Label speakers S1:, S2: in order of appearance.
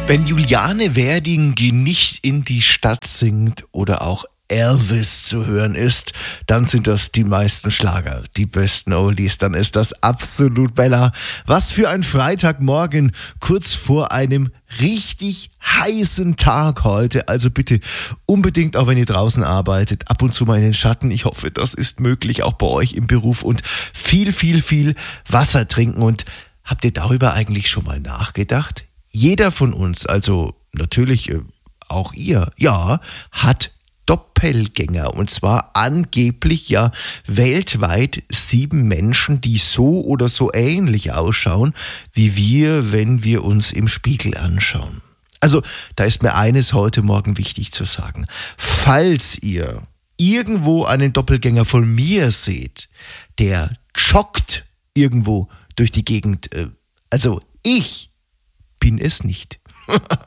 S1: Wenn Juliane Werding nicht in die Stadt singt oder auch Elvis zu hören ist, dann sind das die meisten Schlager, die besten Oldies, dann ist das absolut Bella. Was für ein Freitagmorgen, kurz vor einem richtig heißen Tag heute. Also bitte unbedingt, auch wenn ihr draußen arbeitet, ab und zu mal in den Schatten. Ich hoffe, das ist möglich, auch bei euch im Beruf, und viel Wasser trinken. Und habt ihr darüber eigentlich schon mal nachgedacht? Jeder von uns, also natürlich auch ihr, ja, hat Doppelgänger, und zwar angeblich ja weltweit 7 Menschen, die so oder so ähnlich ausschauen wie wir, wenn wir uns im Spiegel anschauen. Also da ist mir eines heute Morgen wichtig zu sagen: Falls ihr irgendwo einen Doppelgänger von mir seht, der joggt irgendwo durch die Gegend, also ich bin es nicht.